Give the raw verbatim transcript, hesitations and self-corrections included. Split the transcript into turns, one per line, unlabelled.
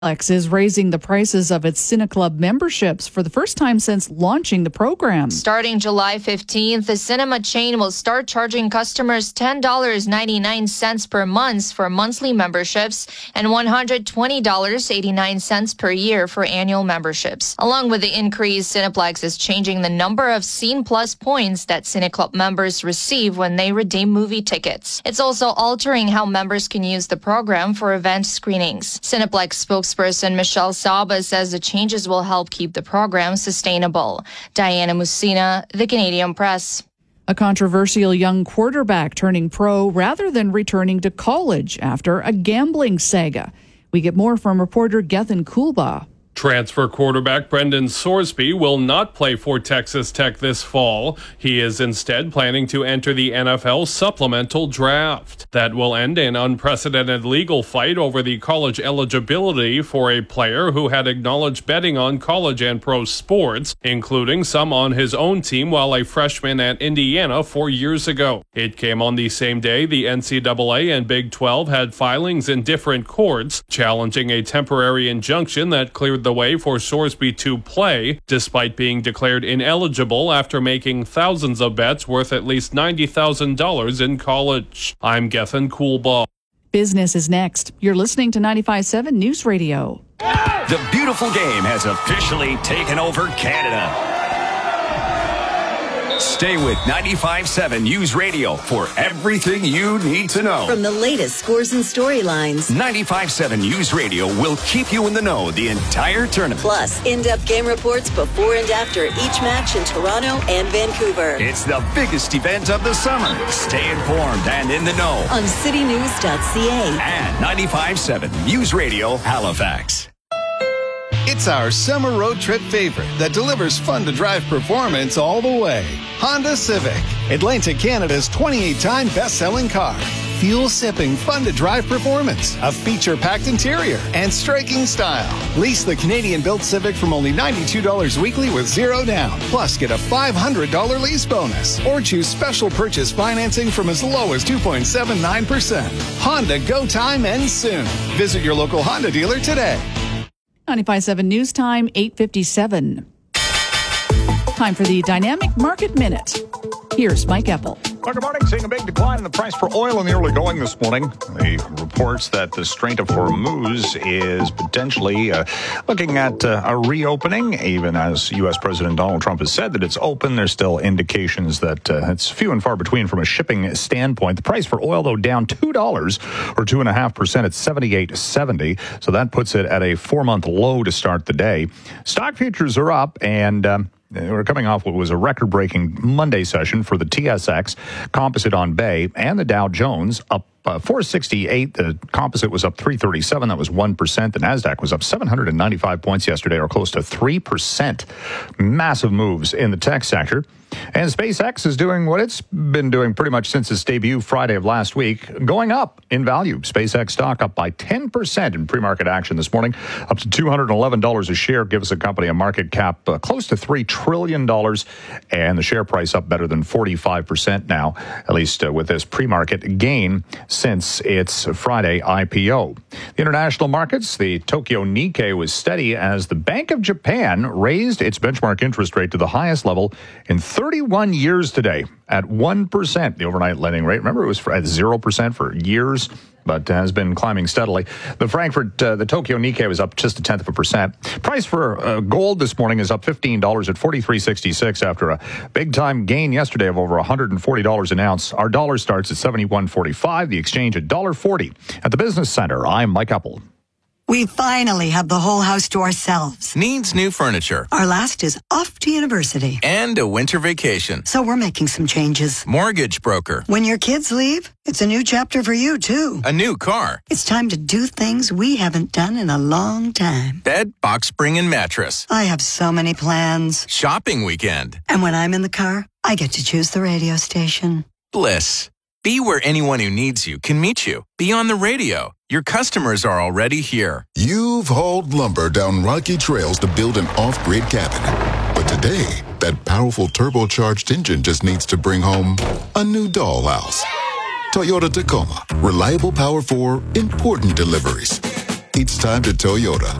Cineplex is raising the prices of its CineClub memberships for the first time since launching the program.
Starting July fifteenth, the cinema chain will start charging customers ten dollars and ninety-nine cents per month for monthly memberships and one hundred twenty dollars and eighty-nine cents per year for annual memberships. Along with the increase, Cineplex is changing the number of Scene Plus points that CineClub members receive when they redeem movie tickets. It's also altering how members can use the program for event screenings. Cineplex spokesperson Spokesperson Michelle Saba says the changes will help keep the program sustainable. Diana Musina, The Canadian Press.
A controversial young quarterback turning pro rather than returning to college after a gambling saga. We get more from reporter Gethin Kulba.
Transfer quarterback Brendan Sorsby will not play for Texas Tech this fall. He is instead planning to enter the N F L supplemental draft. That will end an unprecedented legal fight over the college eligibility for a player who had acknowledged betting on college and pro sports, including some on his own team while a freshman at Indiana four years ago. It came on the same day the N C double A and Big twelve had filings in different courts challenging a temporary injunction that cleared the way for Sorsby to play, despite being declared ineligible after making thousands of bets worth at least ninety thousand dollars in college. I'm Gethin Kulba.
Business is next. You're listening to ninety-five point seven News Radio.
The beautiful game has officially taken over Canada. Stay with ninety-five point seven News Radio for everything you need to know.
From the latest scores and storylines,
ninety-five point seven News Radio will keep you in the know the entire tournament.
Plus, in-depth game reports before and after each match in Toronto and Vancouver.
It's the biggest event of the summer. Stay informed and in the know
on city news dot c a
and ninety-five point seven News Radio Halifax.
It's our summer road trip favorite that delivers fun-to-drive performance all the way. Honda Civic, Atlantic Canada's twenty-eight time best-selling car. Fuel-sipping, fun-to-drive performance, a feature-packed interior, and striking style. Lease the Canadian-built Civic from only ninety-two dollars weekly with zero down. Plus, get a five hundred dollars lease bonus. Or choose special purchase financing from as low as two point seven nine percent. Honda Go Time ends soon. Visit your local Honda dealer today.
ninety-five point seven News Time, eight fifty-seven. Time for the Dynamic Market Minute. Here's Mike Eppel.
Well, good morning. Seeing a big decline in the price for oil in the early going this morning. The reports that the Strait of Hormuz is potentially uh, looking at uh, a reopening, even as U S. President Donald Trump has said that it's open. There's still indications that uh, it's few and far between from a shipping standpoint. The price for oil, though, down two dollars or two point five percent at seventy-eight seventy. So that puts it at a four-month low to start the day. Stock futures are up, and Um, We're coming off what was a record-breaking Monday session for the T S X Composite on Bay and the Dow Jones up uh, four sixty-eight. The Composite was up three thirty-seven. That was one percent. The Nasdaq was up seven hundred ninety-five points yesterday, or close to three percent. Massive moves in the tech sector. And SpaceX is doing what it's been doing pretty much since its debut Friday of last week, going up in value. SpaceX stock up by ten percent in pre-market action this morning, up to two hundred eleven dollars a share, gives the company a market cap uh, close to three trillion dollars, and the share price up better than forty-five percent now, at least uh, with this pre-market gain since its Friday I P O. The international markets, the Tokyo Nikkei was steady as the Bank of Japan raised its benchmark interest rate to the highest level in thirty-one years today at one percent, the overnight lending rate. Remember, it was at zero percent for years, but has been climbing steadily. The Frankfurt, uh, the Tokyo Nikkei was up just a tenth of a percent. Price for uh, gold this morning is up fifteen dollars at forty-three sixty-six after a big-time gain yesterday of over one hundred forty dollars an ounce. Our dollar starts at seventy-one forty-five, the exchange at one dollar forty. At the Business Center, I'm Mike Eppel.
We finally have the whole house to ourselves.
Needs new furniture.
Our last is off to university.
And a winter vacation.
So we're making some changes.
Mortgage broker.
When your kids leave, it's a new chapter for you, too.
A new car.
It's time to do things we haven't done in a long time.
Bed, box spring, and mattress.
I have so many plans.
Shopping weekend.
And when I'm in the car, I get to choose the radio station.
Bliss. Be where anyone who needs you can meet you. Be on the radio. Your customers are already here.
You've hauled lumber down rocky trails to build an off-grid cabin. But today, that powerful turbocharged engine just needs to bring home a new dollhouse. Toyota Tacoma. Reliable power for important deliveries. It's time to Toyota.